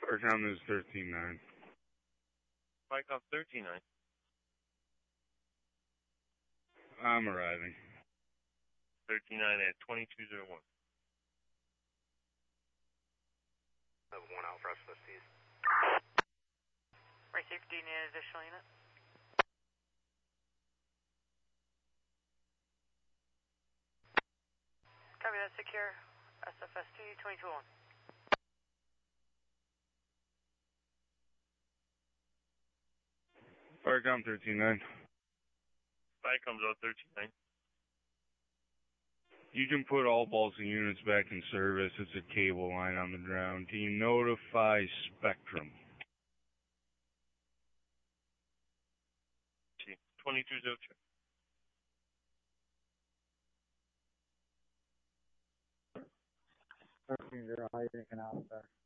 Farcom is 13-9. Farcom 13-9. I'm arriving. 13-9 at 2201. I have one out for us for these. Right safety, need an additional unit. Copy that, secure. SFST 2201. Farcom 13-9. Farcom's out 13-9. You can put all Balsa units back in service. It's a cable line on the ground. Can you notify Spectrum? 2202. How are you taking out there?